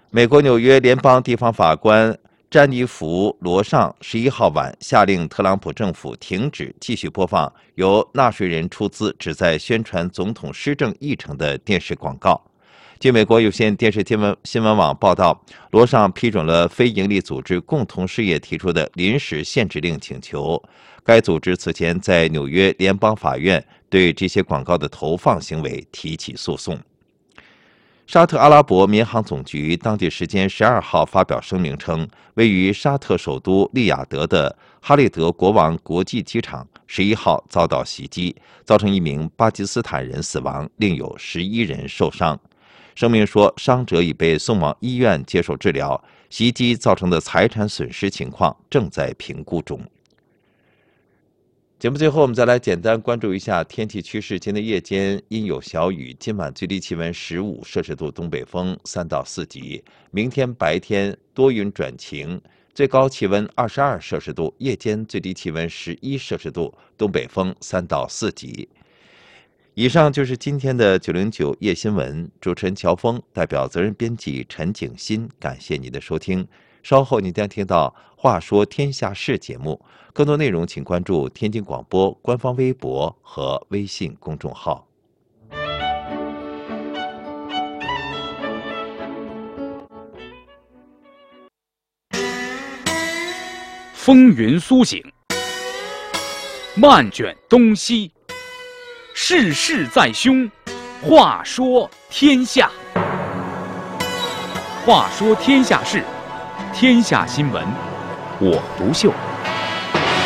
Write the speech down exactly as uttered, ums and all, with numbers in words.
美国纽约联邦地方法官詹妮弗·罗尚十一号晚下令特朗普政府停止继续播放由纳税人出资旨在宣传总统施政议程的电视广告。据美国有线电视新闻新闻网报道，罗尚批准了非营利组织共同事业提出的临时限制令请求。该组织此前在纽约联邦法院对这些广告的投放行为提起诉讼。沙特阿拉伯民航总局当地时间十二号发表声明称，位于沙特首都利雅得的哈利德国王国际机场十一号遭到袭击，造成一名巴基斯坦人死亡，另有十一人受伤。声明说，伤者已被送往医院接受治疗，袭击造成的财产损失情况正在评估中。节目最后，我们再来简单关注一下天气趋势。今天夜间阴有小雨，今晚最低气温十五摄氏度，东北风三到四级。明天白天多云转晴，最高气温二十二摄氏度，夜间最低气温十一摄氏度，东北风三到四级。以上就是今天的九零九夜新闻，主持人乔峰，代表责任编辑陈景新，感谢您的收听。稍后你将听到《话说天下事》节目，更多内容请关注天津广播官方微博和微信公众号。 风云苏醒，漫卷东西，世事在胸。话说天下，话说天下事，天下新闻，我独秀。